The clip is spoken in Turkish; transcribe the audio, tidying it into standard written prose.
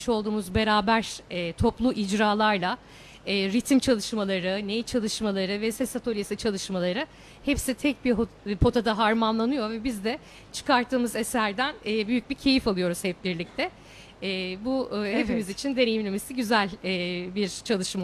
olduğumuz beraber toplu icralarla ritim çalışmaları, ney çalışmaları ve ses atölyesi çalışmaları hepsi tek bir potada harmanlanıyor ve biz de çıkarttığımız eserden büyük bir keyif alıyoruz hep birlikte. Bu hepimiz Evet. için deneyimlemesi güzel bir çalışma.